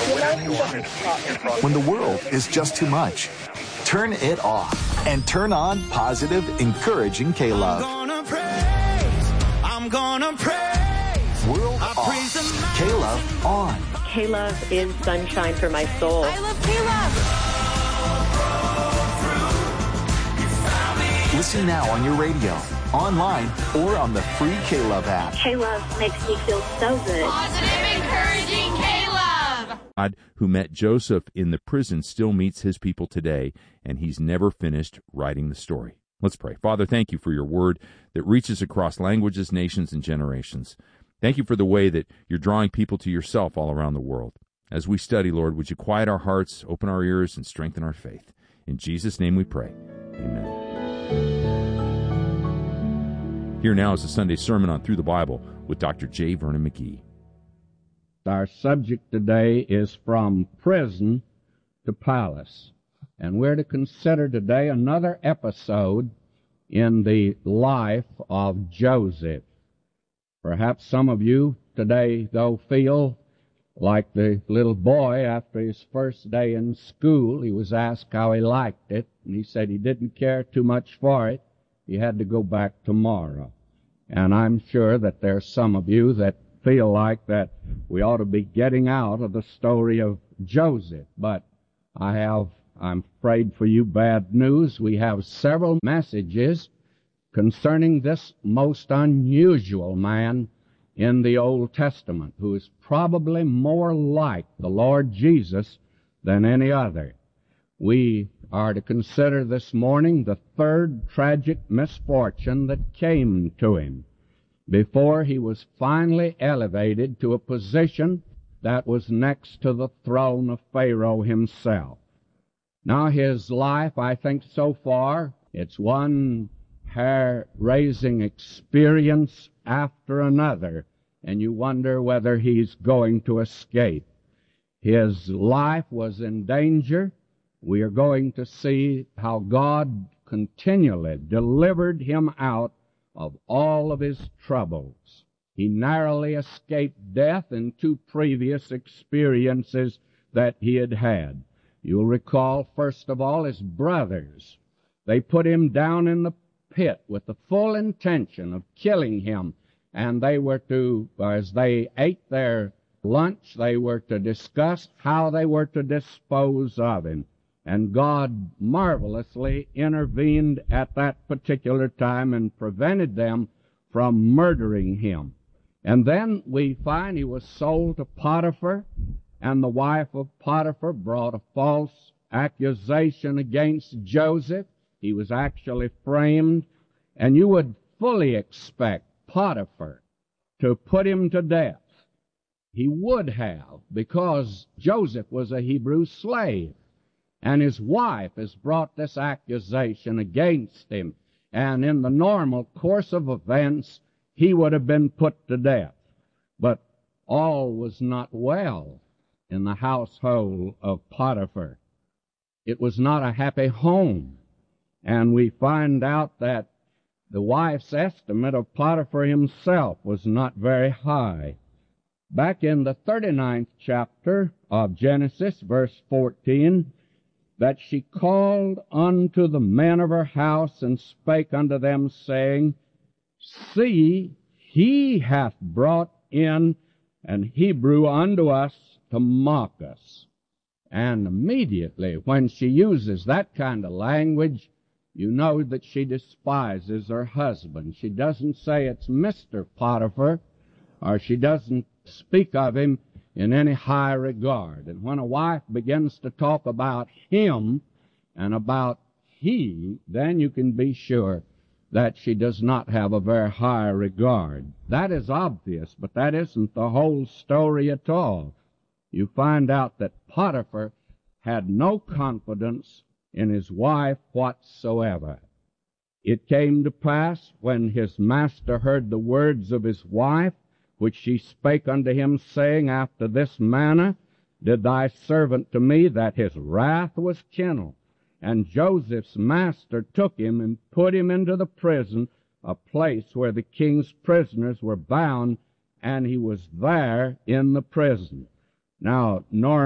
When the world is just too much, turn it off and turn on positive, encouraging K-Love. I'm gonna praise. World off. K-Love on. K-Love is sunshine for my soul. I love K-Love. Listen now on your radio, online, or on the free K-Love app. K-Love makes me feel so good. Positive, encouraging K-Love. God, who met Joseph in the prison, still meets his people today, and he's never finished writing the story. Let's pray. Father, thank you for your word that reaches across languages, nations, and generations. Thank you for the way that you're drawing people to yourself all around the world. As we study, Lord, would you quiet our hearts, open our ears, and strengthen our faith? In Jesus' name we pray. Amen. Here now is a Sunday sermon on Through the Bible with Dr. J. Vernon McGee. Our subject today is From Prison to Palace. And we're to consider today another episode in the life of Joseph. Perhaps some of you today, though, feel like the little boy after his first day in school. He was asked how he liked it, and he said he didn't care too much for it. He had to go back tomorrow. And I'm sure that there's some of you that feel like that we ought to be getting out of the story of Joseph. But I'm afraid for you, bad news. We have several messages concerning this most unusual man in the Old Testament, who is probably more like the Lord Jesus than any other. We are to consider this morning the third tragic misfortune that came to him before he was finally elevated to a position that was next to the throne of Pharaoh himself. Now, his life, I think so far, it's one hair-raising experience after another, and you wonder whether he's going to escape. His life was in danger. We are going to see how God continually delivered him out of all of his troubles. He narrowly escaped death in two previous experiences that he had had. You'll recall, first of all, his brothers. They put him down in the pit with the full intention of killing him, and they were to, as they ate their lunch, they were to discuss how they were to dispose of him. And God marvelously intervened at that particular time and prevented them from murdering him. And then we find he was sold to Potiphar, and the wife of Potiphar brought a false accusation against Joseph. He was actually framed, and you would fully expect Potiphar to put him to death. He would have, because Joseph was a Hebrew slave, and his wife has brought this accusation against him, and in the normal course of events, he would have been put to death. But all was not well in the household of Potiphar. It was not a happy home. And we find out that the wife's estimate of Potiphar himself was not very high. Back in the 39th chapter of Genesis, verse 14, that she called unto the men of her house and spake unto them, saying, See, he hath brought in an Hebrew unto us to mock us. And immediately when she uses that kind of language, you know that she despises her husband. She doesn't say it's Mr. Potiphar, or she doesn't speak of him in any high regard. And when a wife begins to talk about him and about he, then you can be sure that she does not have a very high regard. That is obvious, but that isn't the whole story at all. You find out that Potiphar had no confidence in his wife whatsoever. It came to pass, when his master heard the words of his wife, which she spake unto him, saying, After this manner did thy servant to me, that his wrath was kindled. And Joseph's master took him and put him into the prison, a place where the king's prisoners were bound, and he was there in the prison. Now,